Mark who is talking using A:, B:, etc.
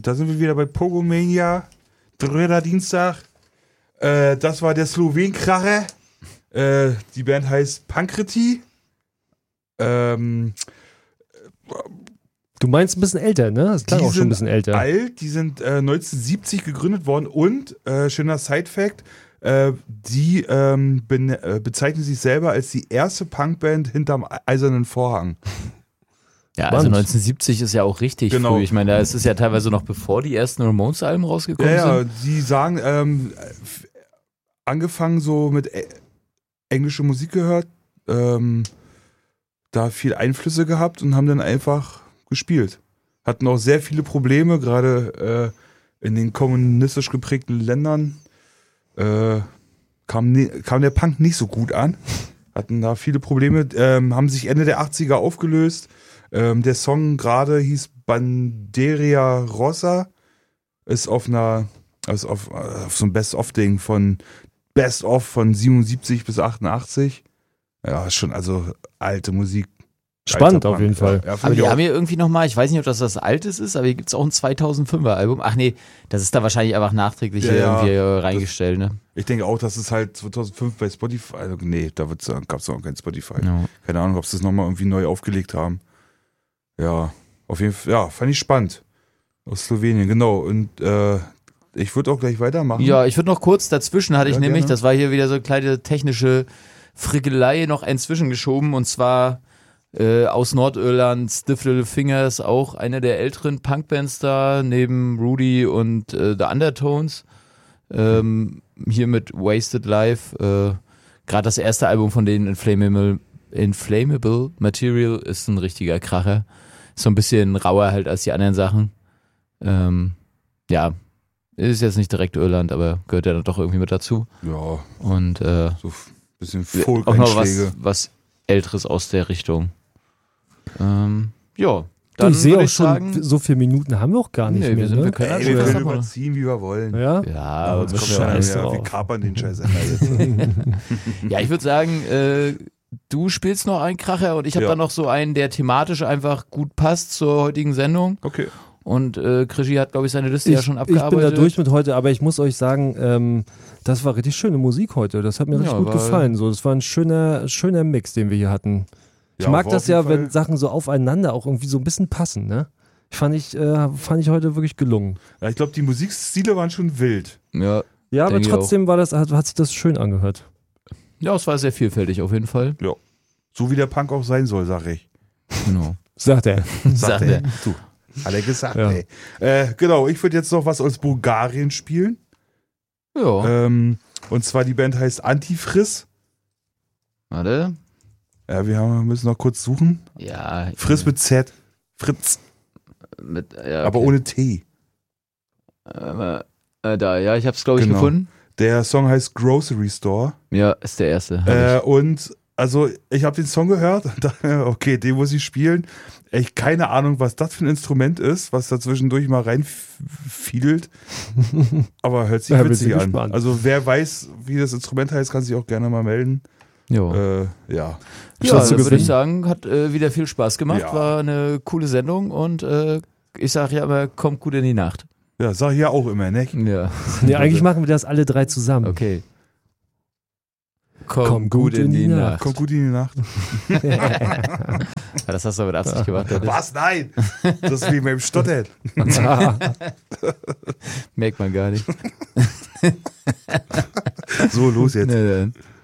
A: Und da sind wir wieder bei Pogomania, 3. Dienstag. Das war der Slowenkracher. Die Band heißt Pankreti.
B: Du meinst ein bisschen älter, ne? Das klang auch schon ein bisschen älter.
A: Alt, die sind 1970 gegründet worden und, schöner Side-Fact, die bezeichnen sich selber als die erste Punkband hinterm Eisernen Vorhang.
C: Ja, also 1970 ist ja auch richtig früh. Ich meine, da ist es ja teilweise noch bevor die ersten Ramones-Alben rausgekommen sind.
A: Ja, sie sagen, angefangen so mit englische Musik gehört, da viel Einflüsse gehabt und haben dann einfach gespielt. Hatten auch sehr viele Probleme, gerade in den kommunistisch geprägten Ländern kam der Punk nicht so gut an. Hatten da viele Probleme, haben sich Ende der 80er aufgelöst. Der Song gerade hieß Banderia Rossa, ist auf so einem Best-of-Ding von 77 bis 88. Ja, schon, also alte Musik.
B: Spannend auf jeden Fall.
C: Ja, aber die haben hier irgendwie nochmal, ich weiß nicht, ob das was Altes ist, aber hier gibt es auch ein 2005er Album. Ach nee, das ist da wahrscheinlich einfach nachträglich irgendwie reingestellt, ne?
A: Ich denke auch, dass es halt 2005 bei Spotify, also nee, da gab es noch kein Spotify.
C: No.
A: Keine Ahnung, ob sie es nochmal irgendwie neu aufgelegt haben. Ja, auf jeden Fall, ja, fand ich spannend. Aus Slowenien, genau. Und ich würde auch gleich weitermachen.
C: Ja, ich würde noch kurz dazwischen, hatte ich nämlich,
A: gerne.
C: das war hier wieder so eine kleine technische Frickelei noch inzwischen geschoben, und zwar aus Nordirland, Stiff Little Fingers, auch eine der älteren Punkbands da, neben Rudy und The Undertones. Hier mit Wasted Life. Gerade das erste Album von denen, Inflammable Material, ist ein richtiger Kracher. So ein bisschen rauer halt als die anderen Sachen. Ja, ist jetzt nicht direkt Irland, aber gehört ja dann doch irgendwie mit dazu.
A: Ja.
C: Und
A: so ein bisschen Folk-Einschläge.
C: auch noch was Älteres aus der Richtung. Ja, dann
B: ich sehe
C: würde
B: auch
C: ich
B: schon,
C: sagen,
B: so viele Minuten haben wir auch gar nicht mehr.
C: wir
B: Ne?
C: können
A: Wir können überziehen, wie wir wollen.
B: Ja?
C: Ja,
A: Aber uns kommt
B: scheiß
A: ja,
B: drauf.
A: wir kapern den Scheiß jetzt.
C: ja, ich würde sagen, du spielst noch einen Kracher und ich habe dann noch so einen, der thematisch einfach gut passt zur heutigen Sendung.
A: Okay.
C: Und Krischi hat, glaube ich, seine Liste ja schon abgearbeitet.
B: Ich bin da durch mit heute, aber ich muss euch sagen, das war richtig schöne Musik heute. Das hat mir richtig gut gefallen. So, das war ein schöner Mix, den wir hier hatten. Ich mag das ja, wenn Sachen so aufeinander auch irgendwie so ein bisschen passen, ne? Fand ich heute wirklich gelungen.
A: Ja, ich glaube, die Musikstile waren schon wild.
C: Ja,
B: aber trotzdem hat sich das schön angehört.
C: Ja, es war sehr vielfältig auf jeden Fall.
A: Ja. So wie der Punk auch sein soll, sag ich.
C: Genau.
B: Sagt er.
C: Sagt er.
A: Du. Hat er gesagt,
B: Ja.
A: ey. Genau, ich würde jetzt noch was aus Bulgarien spielen.
C: Ja.
A: Und zwar die Band heißt Antifriss.
C: Warte.
A: Ja, wir müssen noch kurz suchen.
C: Ja.
A: Friss mit Z. Fritz. Aber ohne T.
C: Da, ja, ich habe es, glaube ich,
A: Genau.
C: gefunden.
A: Der Song heißt Grocery Store.
C: Ja, ist der erste.
A: Und also ich habe den Song gehört und dachte, okay, den muss ich spielen. Echt keine Ahnung, was das für ein Instrument ist, was da zwischendurch mal reinfiedelt. Aber hört sich witzig an.
B: Gespannt.
A: Also wer weiß, wie das Instrument heißt, kann sich auch gerne mal melden.
C: Ja.
A: Ja.
C: Ja, würde ich sagen, hat wieder viel Spaß gemacht,
A: Ja.
C: war eine coole Sendung und ich sage ja immer, kommt gut in die Nacht.
A: Ja, sag ich ja auch immer, ne?
C: Ja.
B: Nee, eigentlich machen wir das alle drei zusammen.
C: Okay. Komm gut in die Nacht.
A: Kommt gut in die Nacht.
C: Ja, das hast du mit Absicht gemacht. Dennis.
A: Was? Nein! Das ist wie beim Stottern.
C: Merkt man gar nicht.
A: So, los jetzt.
C: Na dann.